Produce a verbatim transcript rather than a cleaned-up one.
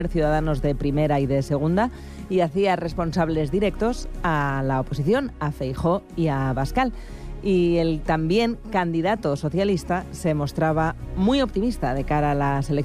ciudadanos de primera y de segunda, y hacía responsables directos a la oposición, a Feijóo y a Abascal. Y el también candidato socialista se mostraba muy optimista de cara a las elecciones.